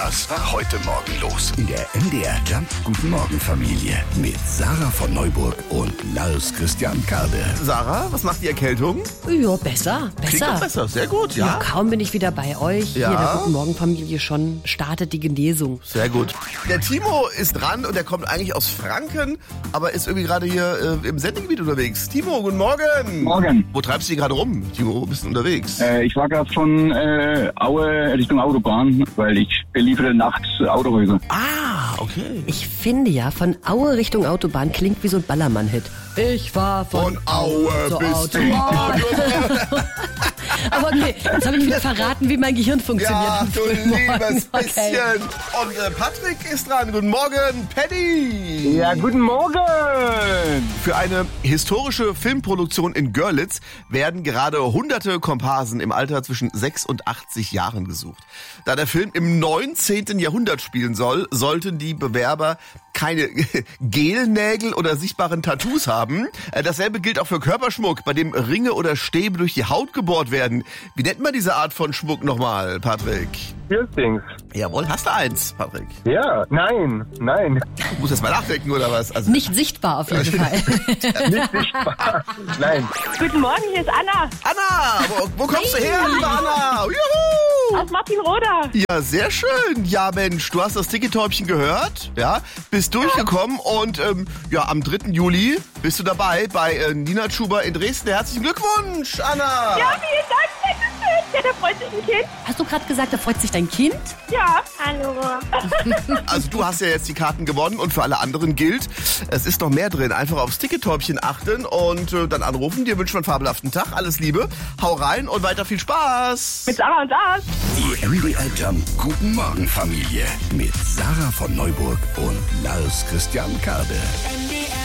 Was war heute Morgen los? In der MDR Jump Guten Morgen Familie mit Sarah von Neuburg und Lars Christian Karde. Sarah, was macht die Erkältung? Ja, besser. Klingt doch besser, sehr gut, ja. Ja, kaum bin ich wieder bei euch. Ja. Hier in der Guten Morgen Familie schon startet die Genesung. Sehr gut. Der Timo ist dran und der kommt eigentlich aus Franken, aber ist irgendwie gerade hier im Sendegebiet unterwegs. Timo, guten Morgen. Morgen. Wo treibst du dich gerade rum? Timo, wo bist du unterwegs? Ich war gerade von Aue Richtung Autobahn, weil ich beliefere nachts Autohäuser. Ah, okay. Ich finde ja, von Aue Richtung Autobahn klingt wie so ein Ballermann-Hit. Ich war von Aue zur bis Autobahn. Aber okay, jetzt habe ich wieder verraten, wie mein Gehirn funktioniert. Ja, du liebes Okay. bisschen. Und Patrick ist dran. Guten Morgen, Paddy. Ja, guten Morgen. Für eine historische Filmproduktion in Görlitz werden gerade hunderte Komparsen im Alter zwischen 6 und 80 Jahren gesucht. Da der Film im 19. Jahrhundert spielen soll, sollten die Bewerber keine Gelnägel oder sichtbaren Tattoos haben. Dasselbe gilt auch für Körperschmuck, bei dem Ringe oder Stäbe durch die Haut gebohrt werden. Wie nennt man diese Art von Schmuck nochmal, Patrick? Piercings. Jawohl, hast du eins, Patrick? Ja, nein. Du musst jetzt mal nachdenken, oder was? Also, Nicht sichtbar auf jeden Fall. Nicht sichtbar. Nein. Guten Morgen, hier ist Anna Anna, wo kommst du her, liebe Anna? Juhu! aus Martinroda. Ja, sehr schön. Ja, Mensch, du hast das Tickettäubchen gehört, ja, bist durchgekommen und ja, am 3. Juli bist du dabei bei Nina Schuber in Dresden. Herzlichen Glückwunsch, Anna! Ja, vielen Dank, Dankeschön. Ja, da freut sich ein Kind. Hast du gerade gesagt, da freut sich dein Kind? Ja. Hallo. Also du hast ja jetzt die Karten gewonnen und für alle anderen gilt, es ist noch mehr drin. Einfach aufs Tickettäubchen achten und dann anrufen. Dir wünschen wir einen fabelhaften Tag. Alles Liebe, hau rein und weiter viel Spaß. Mit Sarah und Lars. Die MDR Jump Guten Morgen Familie mit Sarah von Neuburg und Lars Christian Karde.